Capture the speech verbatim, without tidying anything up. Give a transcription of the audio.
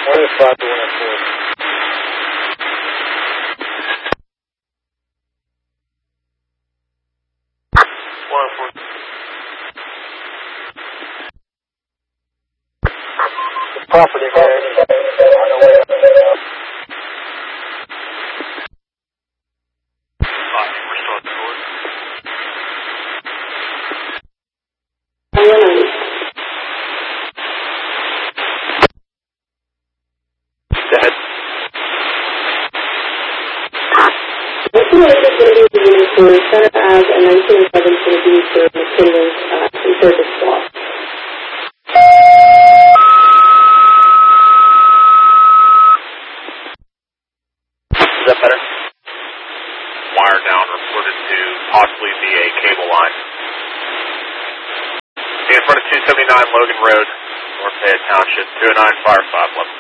one oh five to one oh four. one oh four. The property there. On the way up there now. We're still at the door. Dead. nineteen eleven is going to be the unit for Center Ave, and nineteen eleven is going to be for McKinley's uh, service block. Is that better? Wire down, reported to possibly be a cable line. In front of two seventy-nine Logan Road, North Fayette Township, two oh nine Fire five,